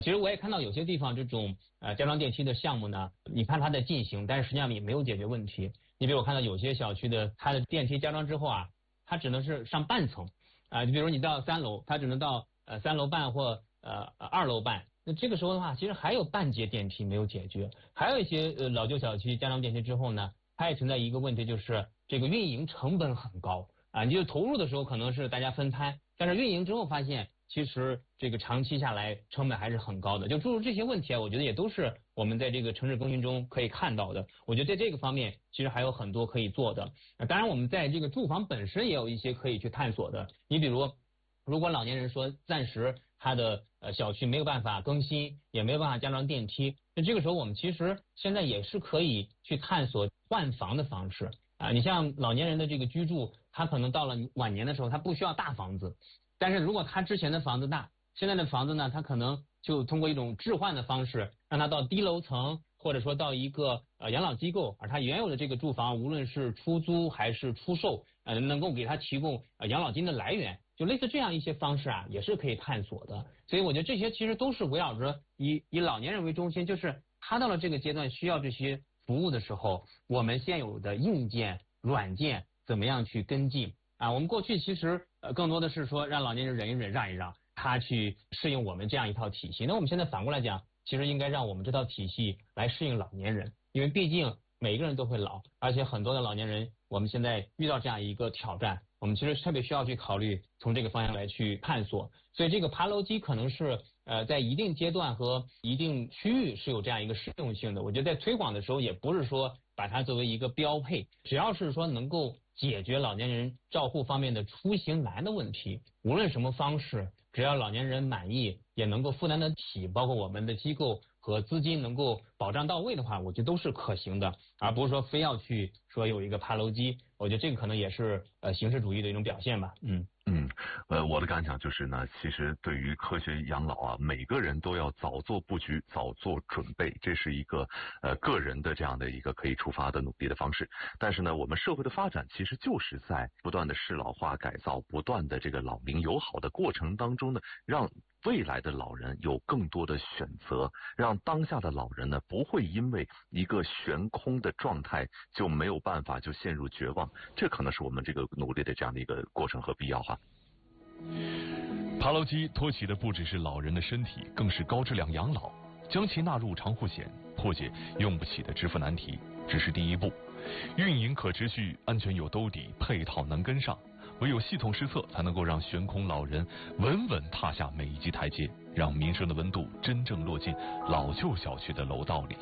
其实我也看到有些地方这种加装电梯的项目呢，你看它在进行，但是实际上也没有解决问题。你比如我看到有些小区的它的电梯加装之后啊，它只能是上半层你比如你到3楼，它只能到3楼半或2楼半。那这个时候的话，其实还有半节电梯没有解决。还有一些老旧小区加装电梯之后呢，它也存在一个问题，就是这个运营成本很高你就投入的时候可能是大家分摊，但是运营之后发现其实这个长期下来成本还是很高的。就诸如这些问题我觉得也都是我们在这个城市更新中可以看到的。我觉得在这个方面其实还有很多可以做的。当然我们在这个住房本身也有一些可以去探索的。你比如如果老年人说暂时他的小区没有办法更新，也没有办法加装电梯，那这个时候我们其实现在也是可以去探索换房的方式你像老年人的这个居住，他可能到了晚年的时候他不需要大房子，但是如果他之前的房子大，现在的房子呢，他可能就通过一种置换的方式让他到低楼层，或者说到一个养老机构，而他原有的这个住房无论是出租还是出售能够给他提供养老金的来源，就类似这样一些方式也是可以探索的。所以我觉得这些其实都是围绕着以老年人为中心，就是他到了这个阶段需要这些服务的时候，我们现有的硬件软件怎么样去跟进我们过去其实更多的是说让老年人忍一忍让一让，他去适应我们这样一套体系。那我们现在反过来讲，其实应该让我们这套体系来适应老年人，因为毕竟每一个人都会老，而且很多的老年人我们现在遇到这样一个挑战，我们其实特别需要去考虑从这个方向来去探索。所以这个爬楼机可能是在一定阶段和一定区域是有这样一个适用性的。我觉得在推广的时候也不是说把它作为一个标配，只要是说能够解决老年人照护方面的出行难的问题，无论什么方式，只要老年人满意，也能够负担得起，包括我们的机构和资金能够保障到位的话，我觉得都是可行的，而不是说非要去说有一个爬楼机。我觉得这个可能也是形式主义的一种表现吧。 我的感想就是呢，其实对于科学养老每个人都要早做布局，早做准备，这是一个个人的这样的一个可以出发的努力的方式。但是呢，我们社会的发展其实就是在不断的适老化改造，不断的这个老龄友好的过程当中呢，让未来的老人有更多的选择，让当下的老人呢不会因为一个悬空的状态就没有办法就陷入绝望。这可能是我们这个努力的这样的一个过程和必要爬楼机托起的不只是老人的身体，更是高质量养老。将其纳入长护险，破解用不起的支付难题，只是第一步。运营可持续，安全有兜底，配套能跟上。唯有系统施策，才能够让悬空老人稳稳踏下每一级台阶，让民生的温度真正落进老旧小区的楼道里。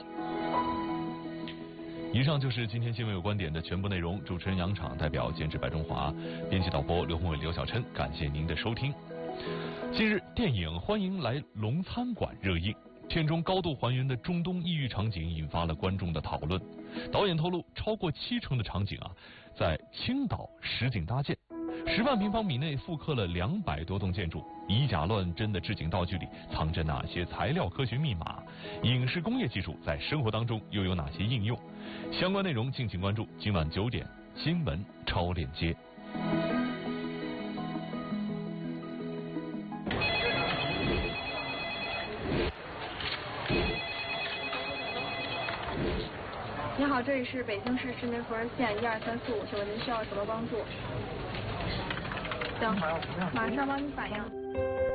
以上就是今天新闻有观点的全部内容。主持人杨昶，代表监制白中华，编辑导播刘宏伟、刘小琛，感谢您的收听。近日，电影《欢迎来龙餐馆》热映，片中高度还原的中东异域场景引发了观众的讨论。导演透露，超过70%的场景在青岛实景搭建，10万平方米内复刻了200多栋建筑。以假乱真的置景道具里藏着哪些材料科学密码？影视工业技术在生活当中又有哪些应用？相关内容敬请关注今晚9点新闻超链接。 你好，这里是北京市市民服务热线12345，请问您需要什么帮助？行，马上帮你反映。